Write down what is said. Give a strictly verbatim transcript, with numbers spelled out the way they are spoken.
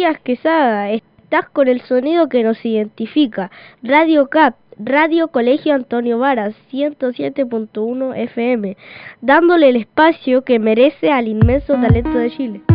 Matías Quesada. Estás con el sonido que nos identifica. Radio C A P, Radio Colegio Antonio Varas, ciento siete punto uno F M, dándole el espacio que merece al inmenso talento de Chile.